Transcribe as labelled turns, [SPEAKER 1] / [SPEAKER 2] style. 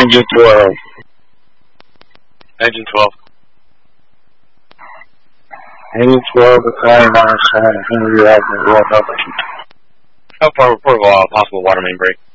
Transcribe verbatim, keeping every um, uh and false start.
[SPEAKER 1] Engine twelve.
[SPEAKER 2] Engine twelve.
[SPEAKER 1] Engine twelve, the client on side, Henry Avenue, Roanoke.
[SPEAKER 2] How far report of all possible water main break?